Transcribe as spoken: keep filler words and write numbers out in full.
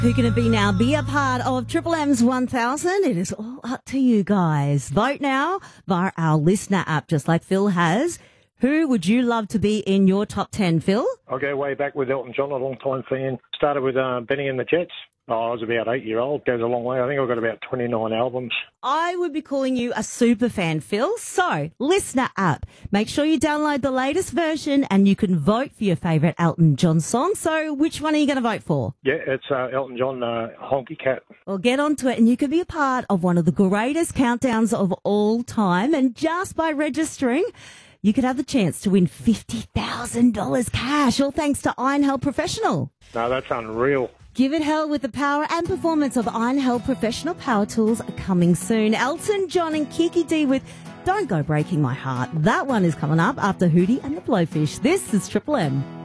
Who can it be now? Be a part of Triple M's one thousand. It is all up to you guys. Vote now via our listener app, just like Phil has. Who would you love to be in your top ten, Phil? I'll go way back with Elton John, a long time fan. Started with uh, Benny and the Jets. Oh, I was about eight year old. Goes a long way. I think I've got about twenty-nine albums. I would be calling you a super fan, Phil. So, listener app. Make sure you download the latest version and you can vote for your favourite Elton John song. So, which one are you going to vote for? Yeah, it's uh, Elton John, uh, Honky Cat. Well, get onto it and you can be a part of one of the greatest countdowns of all time. And just by registering, you could have the chance to win fifty thousand dollars cash, all thanks to Iron Hell Professional. No, that's unreal. Give it hell with the power and performance of Iron Hell Professional Power Tools coming soon. Elton John and Kiki D with Don't Go Breaking My Heart. That one is coming up after Hootie and the Blowfish. This is Triple M.